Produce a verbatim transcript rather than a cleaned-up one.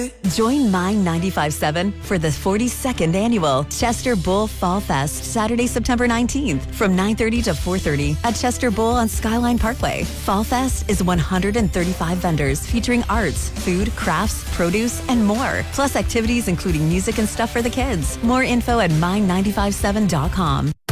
day. Join Mine ninety-five point seven for the forty-second annual Chester Bull Fall Fest, Saturday, September nineteenth, from nine thirty to four thirty at Chester Bull on Skyline Parkway. Fall Fest is one hundred thirty-five vendors featuring arts, food, crafts, produce, and more. Plus activities including music and stuff for the kids. More info at mine nine five seven dot com.